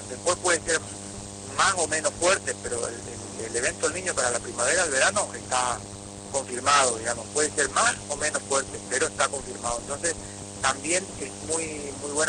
Después puede ser más o menos fuerte, pero el evento del niño para la primavera, el verano, está confirmado, digamos. Puede ser más o menos fuerte, pero está confirmado. Entonces, también es muy buena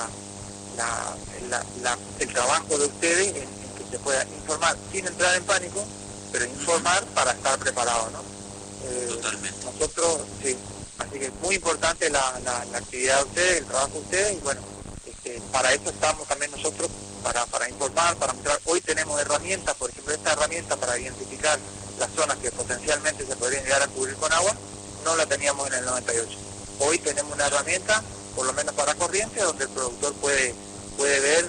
el trabajo de ustedes en que se pueda informar sin entrar en pánico, pero informar para estar preparado, ¿no? Totalmente. Nosotros, sí, así que es muy importante la actividad de ustedes, el trabajo de ustedes, y bueno, para eso estamos también nosotros, para informar, para mostrar. Hoy tenemos herramientas, por ejemplo, esta herramienta para identificar las zonas que potencialmente se podrían llegar a cubrir con agua, no la teníamos en el 98. Hoy tenemos una herramienta, por lo menos para Corrientes, donde el productor puede ver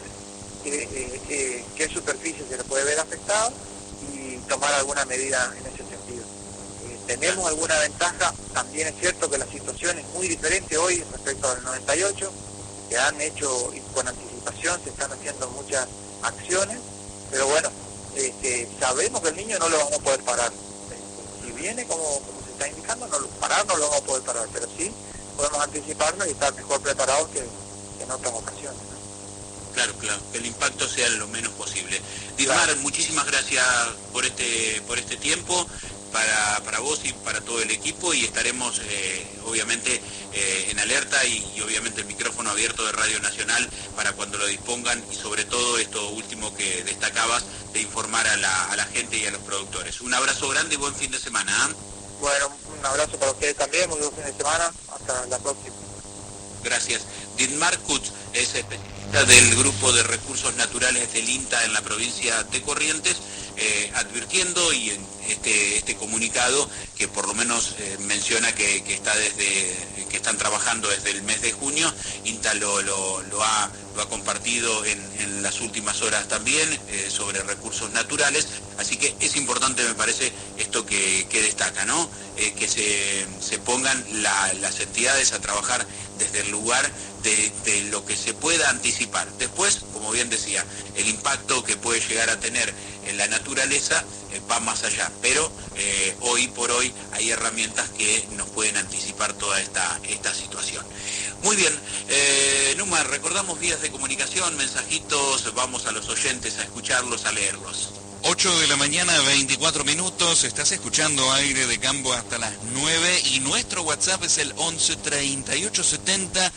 qué superficie se le puede ver afectada y tomar alguna medida en ese sentido. Tenemos alguna ventaja, también es cierto que la situación es muy diferente hoy respecto al 98, que han hecho con anticipación, se están haciendo muchas acciones, pero bueno, sabemos que el niño no lo vamos a poder parar. Si viene como se está indicando, no lo vamos a poder parar, pero sí podemos anticiparnos y estar mejor preparados que en otras ocasiones, ¿no? Claro, que el impacto sea lo menos posible. Dietmar, claro. Muchísimas gracias por este tiempo, para vos y para todo el equipo, y estaremos obviamente en alerta y obviamente el micrófono abierto de Radio Nacional para cuando lo dispongan, y sobre todo esto último que destacabas, de informar a la gente y a los productores. Un abrazo grande y buen fin de semana, ¿eh? Bueno, un abrazo para ustedes también, muy buen fin de semana, hasta la próxima. Gracias. Dietmar Kutz es especialista del Grupo de Recursos Naturales del INTA en la provincia de Corrientes, advirtiendo, y en este comunicado que por lo menos menciona que están trabajando desde el mes de junio. INTA lo ha compartido en las últimas horas también, sobre recursos naturales, así que es importante, me parece, esto que destaca, ¿no? Que se pongan las entidades a trabajar desde el lugar de lo que se pueda anticipar. Después, como bien decía, el impacto que puede llegar a tener en la naturaleza va más allá, pero hoy por hoy hay herramientas que nos pueden anticipar toda esta situación. Muy bien, Numa, recordamos vías de comunicación, mensajitos, vamos a los oyentes a escucharlos, a leerlos. 8 de la mañana, 24 minutos, estás escuchando Aire de Campo hasta las 9, y nuestro WhatsApp es el 11 38 70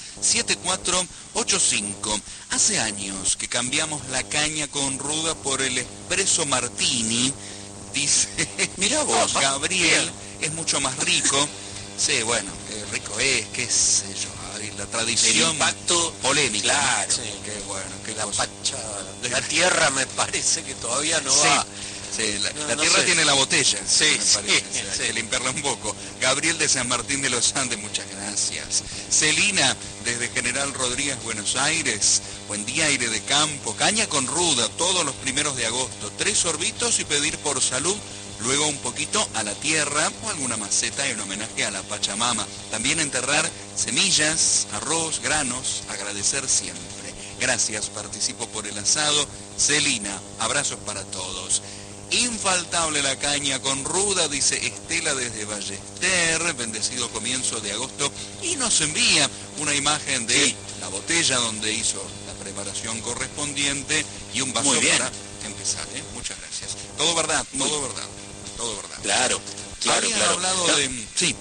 7485. Hace años que cambiamos la caña con ruda por el espresso martini, dice, mira vos, Gabriel, es mucho más rico. Sí, bueno, rico es, qué sé yo, la tradición. El impacto polémica. Claro. Sí, qué bueno, qué la cosa. pacha, la tierra me parece que todavía no sí. va. Sí, la no tierra sé. Tiene la botella, sí, me parece, sí, o sea, sí. que limpiarla un poco. Gabriel de San Martín de los Andes, muchas gracias. Celina, desde General Rodríguez, Buenos Aires, buen día, Aire de Campo, caña con ruda, todos los primeros de agosto, 3 sorbitos y pedir por salud, luego un poquito a la tierra o alguna maceta en homenaje a la Pachamama. También enterrar semillas, arroz, granos, agradecer siempre. Gracias, participo por el asado. Celina, abrazos para todos. Infaltable la caña con ruda, dice Estela desde Ballester, bendecido comienzo de agosto, y nos envía una imagen de la botella donde hizo la preparación correspondiente y un vaso para empezar, ¿eh? Muchas gracias. Todo verdad, todo verdad, todo verdad. Claro. Habían hablado de... Sí.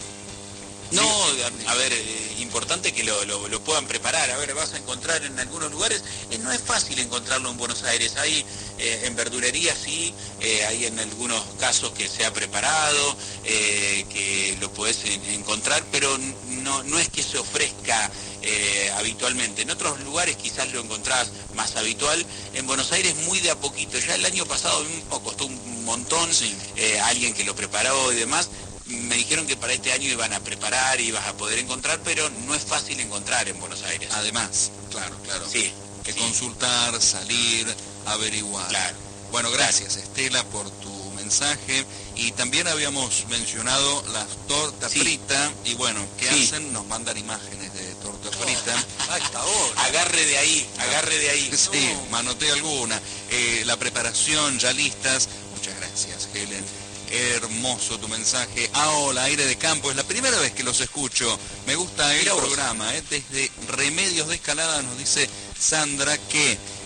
No, a ver, importante que lo puedan preparar. A ver, vas a encontrar en algunos lugares, no es fácil encontrarlo en Buenos Aires. Hay en verdulería sí, hay en algunos casos que se ha preparado, que lo podés encontrar, pero no es que se ofrezca habitualmente. En otros lugares quizás lo encontrás más habitual. En Buenos Aires muy de a poquito. Ya el año pasado costó un montón, alguien que lo preparó y demás. Me dijeron que para este año iban a preparar y ibas a poder encontrar, pero no es fácil encontrar en Buenos Aires. Además, claro. Sí. Que consultar, salir, averiguar. Claro. Bueno, gracias Estela por tu mensaje. Y también habíamos mencionado las tortas fritas. Y bueno, ¿qué hacen? Nos mandan imágenes de torta frita. Hasta ahora. Agarre de ahí. Sí, manoté alguna. La preparación ya listas. Muchas gracias, Helen. Hermoso tu mensaje. Hola, Aire de Campo, es la primera vez que los escucho. Me gusta el programa, Desde Remedios de Escalada nos dice Sandra que